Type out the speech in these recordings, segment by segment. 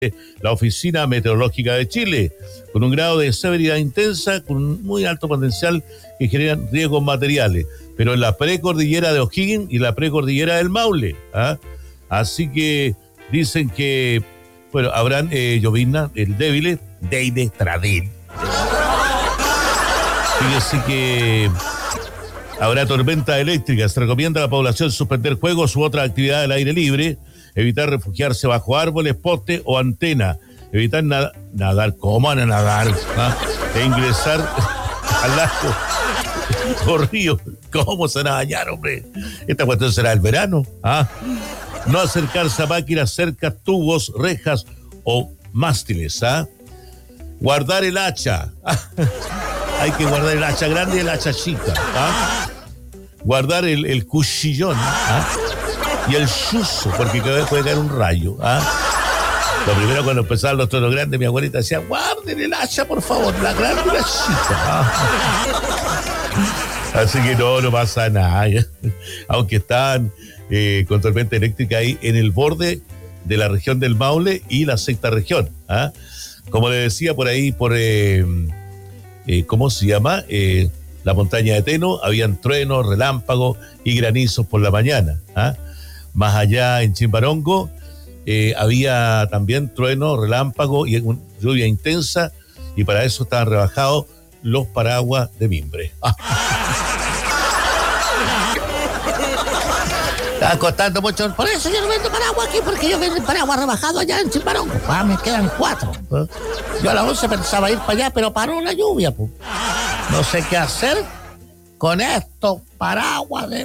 la Oficina Meteorológica de Chile, con un grado de severidad intensa, con un muy alto potencial que generan riesgos materiales, pero en la precordillera de O'Higgins y la precordillera del Maule. ¿Ah? Así que dicen que, bueno, habrán lloviznas débiles, Deide Tradín. Fíjese que habrá tormenta eléctrica. Se recomienda a la población suspender juegos u otra actividad al aire libre, evitar refugiarse bajo árboles, postes o antena, evitar nadar, ¿cómo van a nadar? ¿Ah? E ingresar al lago o río. ¿Cómo se van a bañar, hombre? Esta cuestión será el verano. ¿Ah? No acercarse a máquinas, cercas, tubos, rejas o mástiles. ¿Ah? Guardar el hacha. Hay que guardar el hacha grande y el hacha chica. ¿Ah? Guardar el cuchillón. ¿Ah? Y el chuzo, porque cada vez puede caer un rayo. ¿Ah? Lo primero, cuando empezaban los toros grandes, mi abuelita decía: guarden el hacha, por favor, la grande y la chica. ¿Ah? Así que no pasa nada. Aunque están con tormenta eléctrica ahí en el borde de la región del Maule y la sexta región. ¿Ah? Como le decía, por ahí, ¿cómo se llama? La montaña de Teno, habían truenos, relámpagos y granizos por la mañana. ¿Ah? Más allá en Chimbarongo había también truenos, relámpagos y lluvia intensa, y para eso estaban rebajados los paraguas de mimbre. Está costando mucho. Por eso yo no vendo paraguas aquí, porque yo vendo paraguas rebajado allá en Chimbarongo. Ah, me quedan 4. Yo a las 11 pensaba ir para allá, pero paró la lluvia. Pues. No sé qué hacer con estos paraguas de...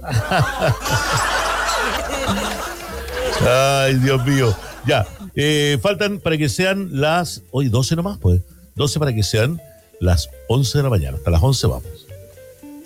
Ay, Dios mío. Ya, faltan para que sean las... Hoy 12 nomás, pues. 12 para que sean las 11 de la mañana. Hasta las 11 vamos.